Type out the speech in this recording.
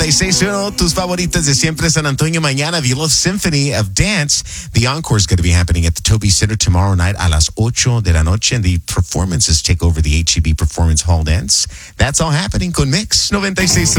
96.1, tus favoritas de siempre, San Antonio. Mañana, the Love Symphony of Dance. The encore is going to be happening at the Toby Center tomorrow night a las 8 de la noche, and the performances take over the HEB Performance Hall Dance. That's all happening con Mix 96.1.